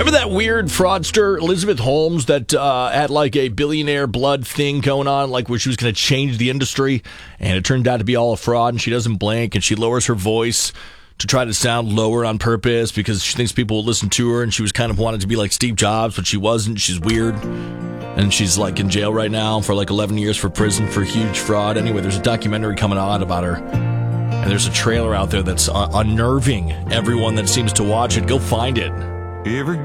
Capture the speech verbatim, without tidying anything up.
Remember that weird fraudster, Elizabeth Holmes, that uh, had like a billionaire blood thing going on, like where she was going to change the industry, and it turned out to be all a fraud, and she doesn't blink, and she lowers her voice to try to sound lower on purpose because she thinks people will listen to her, and she was kind of wanted to be like Steve Jobs, but she wasn't. She's weird, and she's like in jail right now for like eleven years for prison for huge fraud. Anyway, there's a documentary coming on about her, and there's a trailer out there that's uh, unnerving everyone that seems to watch it. Go find it. Ever